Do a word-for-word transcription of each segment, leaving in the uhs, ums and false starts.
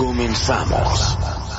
Comenzamos.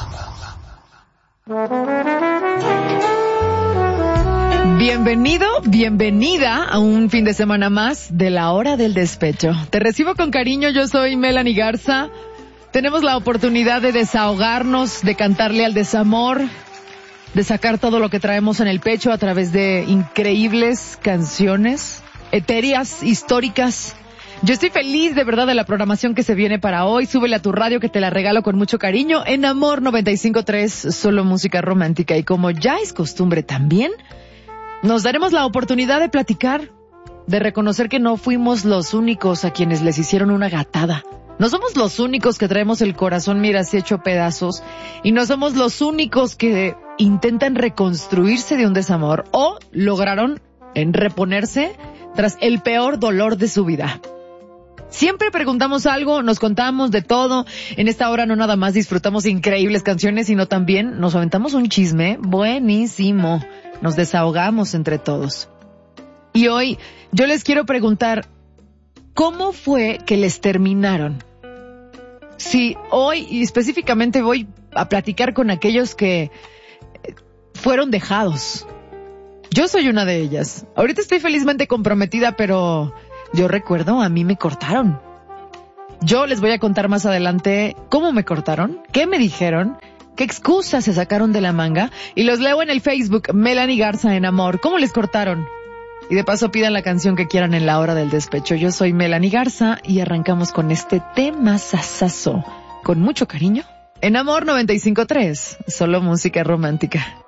Bienvenido, bienvenida a un fin de semana más de la hora del despecho. Te recibo con cariño, yo soy Melanie Garza. Tenemos la oportunidad de desahogarnos, de cantarle al desamor, de sacar todo lo que traemos en el pecho a través de increíbles canciones, etéreas, históricas. Yo estoy feliz de verdad de la programación que se viene para hoy. Súbele a tu radio que te la regalo con mucho cariño. En Amor noventa y cinco punto tres, solo música romántica. Y como ya es costumbre también, nos daremos la oportunidad de platicar, de reconocer que no fuimos los únicos a quienes les hicieron una gatada. No somos los únicos que traemos el corazón, mira, así hecho pedazos. Y no somos los únicos que intentan reconstruirse de un desamor o lograron en reponerse tras el peor dolor de su vida. Siempre preguntamos algo, nos contamos de todo. En esta hora no nada más disfrutamos increíbles canciones, sino también nos aventamos un chisme buenísimo. Nos desahogamos entre todos. Y hoy yo les quiero preguntar, ¿cómo fue que les terminaron? Sí, hoy y específicamente voy a platicar con aquellos que fueron dejados. Yo soy una de ellas. Ahorita estoy felizmente comprometida, pero yo recuerdo, a mí me cortaron. Yo les voy a contar más adelante cómo me cortaron, qué me dijeron, qué excusas se sacaron de la manga, y los leo en el Facebook, Melanie Garza en Amor. ¿Cómo les cortaron? Y de paso pidan la canción que quieran en la hora del despecho. Yo soy Melanie Garza y arrancamos con este tema sasazo, con mucho cariño. En Amor noventa y cinco punto tres, solo música romántica.